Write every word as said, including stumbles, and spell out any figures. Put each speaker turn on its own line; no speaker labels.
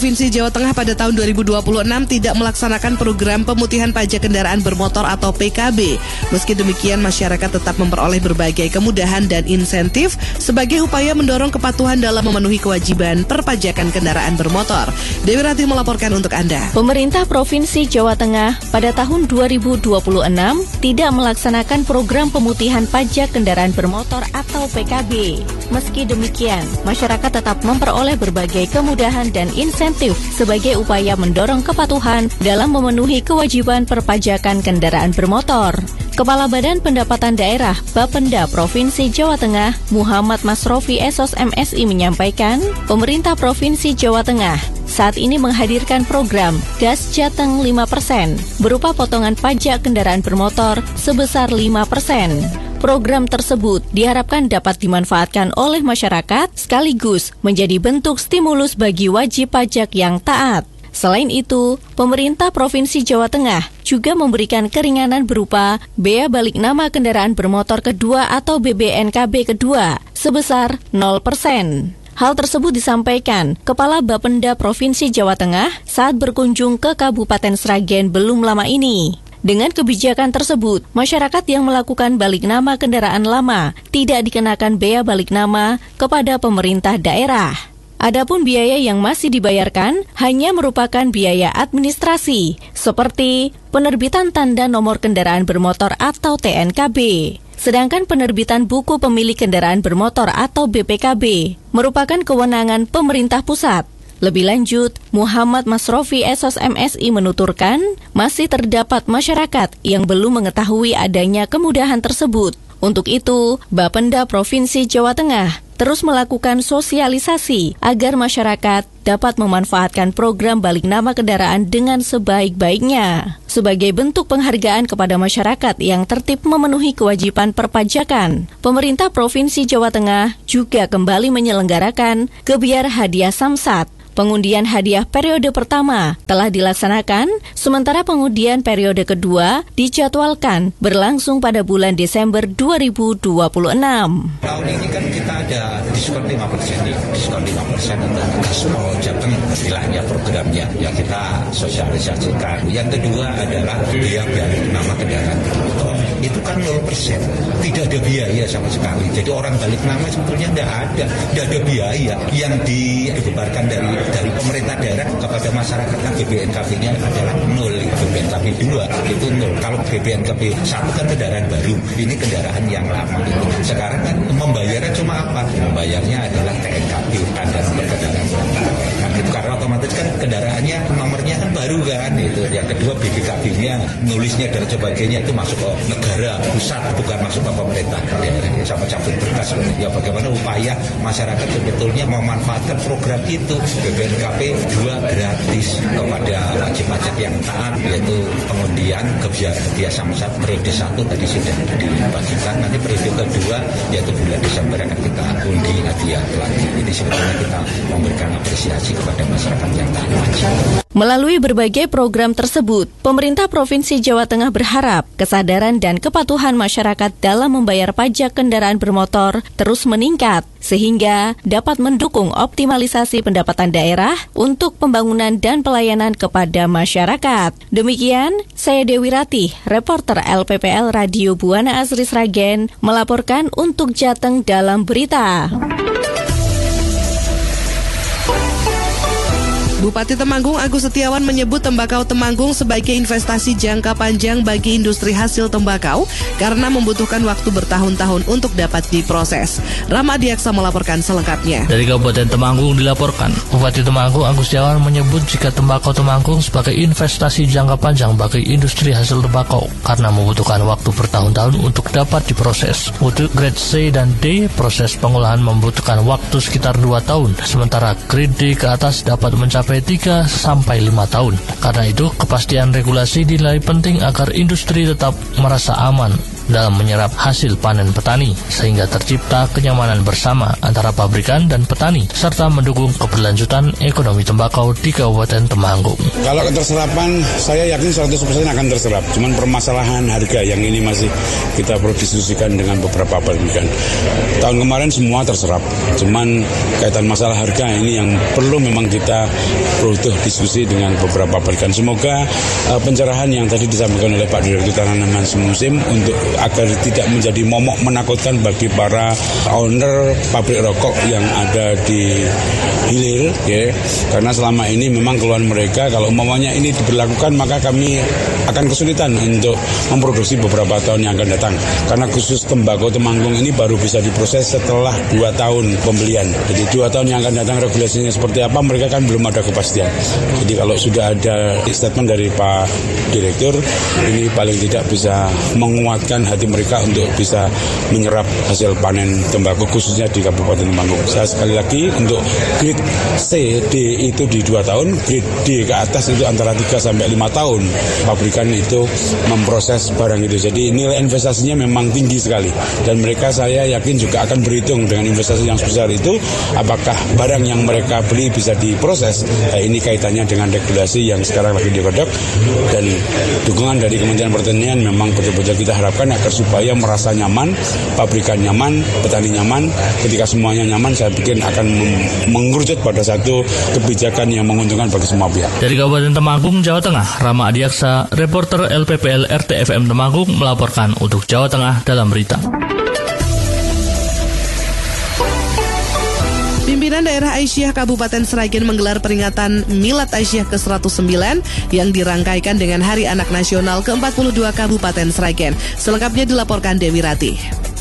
Provinsi Jawa Tengah pada tahun dua ribu dua puluh enam tidak melaksanakan program pemutihan pajak kendaraan bermotor atau P K B. Meski demikian, masyarakat tetap memperoleh berbagai kemudahan dan insentif sebagai upaya mendorong kepatuhan dalam memenuhi kewajiban perpajakan kendaraan bermotor. Dewi Ratih melaporkan untuk Anda.
Pemerintah Provinsi Jawa Tengah pada tahun dua ribu dua puluh enam tidak melaksanakan program pemutihan pajak kendaraan bermotor atau P K B. Meski demikian, masyarakat tetap memperoleh berbagai kemudahan dan insentif sebagai upaya mendorong kepatuhan dalam memenuhi kewajiban perpajakan kendaraan bermotor. Kepala Badan Pendapatan Daerah Bapenda Provinsi Jawa Tengah, Muhammad Masrofi S O S M S I menyampaikan, pemerintah Provinsi Jawa Tengah saat ini menghadirkan program Gas Jateng lima persen berupa potongan pajak kendaraan bermotor sebesar lima persen. Program tersebut diharapkan dapat dimanfaatkan oleh masyarakat sekaligus menjadi bentuk stimulus bagi wajib pajak yang taat. Selain itu, pemerintah Provinsi Jawa Tengah juga memberikan keringanan berupa bea balik nama kendaraan bermotor kedua atau B B N K B kedua sebesar nol persen. Hal tersebut disampaikan Kepala Bapenda Provinsi Jawa Tengah saat berkunjung ke Kabupaten Sragen belum lama ini. Dengan kebijakan tersebut, masyarakat yang melakukan balik nama kendaraan lama tidak dikenakan bea balik nama kepada pemerintah daerah. Adapun biaya yang masih dibayarkan hanya merupakan biaya administrasi, seperti penerbitan tanda nomor kendaraan bermotor atau T N K B. Sedangkan penerbitan buku pemilik kendaraan bermotor atau B P K B merupakan kewenangan pemerintah pusat. Lebih lanjut, Muhammad Masrofi S O S M S I menuturkan, masih terdapat masyarakat yang belum mengetahui adanya kemudahan tersebut. Untuk itu, Bapenda Provinsi Jawa Tengah terus melakukan sosialisasi agar masyarakat dapat memanfaatkan program balik nama kendaraan dengan sebaik-baiknya. Sebagai bentuk penghargaan kepada masyarakat yang tertib memenuhi kewajiban perpajakan, pemerintah Provinsi Jawa Tengah juga kembali menyelenggarakan Gebyar Hadiah Samsat. Pengundian hadiah periode pertama telah dilaksanakan, sementara pengundian periode kedua dijadwalkan berlangsung pada bulan Desember dua ribu dua puluh enam.
Tahun ini kan kita ada diskon lima persen, diskon lima persen untuk Gaspol Jateng, istilahnya programnya yang kita sosialisasikan. Yang kedua adalah biaya balik nama kendaraan bermotor. Itu kan nol persen, tidak ada biaya sama sekali. Jadi orang balik nama sebetulnya tidak ada, tidak ada biaya. Yang dibebankan dari dari pemerintah daerah kepada masyarakat kan B B N K B-nya adalah nol. B B N K B dua itu nol. Kalau B B N K B satu kan kendaraan baru, ini kendaraan yang lama itu. Sekarang kan membayarnya cuma apa? Membayarnya adalah T N K B, tanda nomor kendaraan. Nah, itu karena otomatis kan kendaraannya nomornya kan baru kan itu. Yang kedua B B K B-nya nulisnya dan sebagainya itu masuk ke negara pusat, bukan masuk ke pemerintah daerah. Sama cabut berkas. Ya bagaimana upaya masyarakat sebetulnya memanfaatkan program itu. B B N K B dua gratis kepada wajib pajak yang taat, yaitu pengundian Gebyar Hadiah Samsat periode satu tadi sudah dibagikan, nanti periode kedua yaitu bulan Desember akan kita undi hadiah lagi. Ini sebetulnya kita memberikan apresiasi kepada masyarakat yang taat wajib.
Melalui berbagai program tersebut, pemerintah Provinsi Jawa Tengah berharap kesadaran dan kepatuhan masyarakat dalam membayar pajak kendaraan bermotor terus meningkat, sehingga dapat mendukung optimalisasi pendapatan daerah untuk pembangunan dan pelayanan kepada masyarakat. Demikian, saya Dewi Ratih, reporter L P P L Radio Buana Asri Sragen, melaporkan untuk Jateng dalam berita.
Bupati Temanggung Agus Setiawan menyebut tembakau Temanggung sebagai investasi jangka panjang bagi industri hasil tembakau karena membutuhkan waktu bertahun-tahun untuk dapat diproses. Rama Diaksa melaporkan selengkapnya.
Dari Kabupaten Temanggung dilaporkan, Bupati Temanggung Agus Setiawan menyebut jika tembakau Temanggung sebagai investasi jangka panjang bagi industri hasil tembakau karena membutuhkan waktu bertahun-tahun untuk dapat diproses. Untuk grade C dan D, proses pengolahan membutuhkan waktu sekitar dua tahun, sementara grade D ke atas dapat mencapai tiga sampai lima tahun. Karena itu, kepastian regulasi dinilai penting agar industri tetap merasa aman dalam menyerap hasil panen petani, sehingga tercipta kenyamanan bersama antara pabrikan dan petani, serta mendukung keberlanjutan ekonomi tembakau di Kabupaten Temanggung.
Kalau keterserapan, saya yakin seratus persen akan terserap. Cuman permasalahan harga yang ini masih kita perlu diskusikan dengan beberapa pabrikan. Tahun kemarin semua terserap. Cuman kaitan masalah harga ini yang perlu memang kita butuh diskusi dengan beberapa pabrikan. Semoga uh, pencerahan yang tadi disampaikan oleh Pak Direktur Tanaman Semusim untuk agar tidak menjadi momok menakutkan bagi para owner pabrik rokok yang ada di hilir, ya. Karena selama ini memang keluhan mereka kalau umpamanya ini diberlakukan maka kami akan kesulitan untuk memproduksi beberapa tahun yang akan datang. Karena khusus tembakau Temanggung ini baru bisa diproses setelah dua tahun pembelian. Jadi dua tahun yang akan datang regulasinya seperti apa mereka kan belum ada kepastian. Jadi kalau sudah ada statement dari Pak Direktur, ini paling tidak bisa menguatkan hati mereka untuk bisa menyerap hasil panen tembakau khususnya di Kabupaten Temanggung. Saya sekali lagi untuk grade C, D itu di dua tahun, grade D ke atas itu antara tiga sampai lima tahun pabrikan itu memproses barang itu. Jadi nilai investasinya memang tinggi sekali dan mereka saya yakin juga akan berhitung dengan investasi yang sebesar itu apakah barang yang mereka beli bisa diproses. Nah, ini kaitannya dengan regulasi yang sekarang lagi digodok dan dukungan dari Kementerian Pertanian memang betul-betul kita harapkan agar supaya merasa nyaman, pabrikan nyaman, petani nyaman. Ketika semuanya nyaman, saya pikir akan mengerucut pada satu kebijakan yang menguntungkan bagi semua pihak.
Dari Kabupaten Temanggung, Jawa Tengah, Rama Adiaksa, reporter L P P L R T F M Temanggung melaporkan untuk Jawa Tengah dalam berita.
Pimpinan Daerah Aisyah Kabupaten Sragen menggelar peringatan Milad Aisyah ke seratus sembilan yang dirangkaikan dengan Hari Anak Nasional ke empat puluh dua Kabupaten Sragen. Selengkapnya dilaporkan Dewi Ratih.